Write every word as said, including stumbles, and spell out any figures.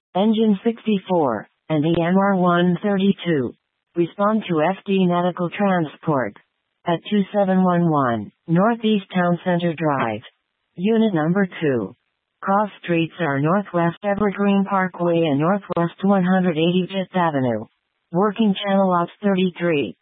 Engine sixty-four, and the M R one thirty-two. Respond to F D Medical Transport at two seven one one, Northeast Town Center Drive. Unit number two. Cross streets are Northwest Evergreen Parkway and Northwest one hundred eighty-fifth Avenue. Working channel out thirty-three.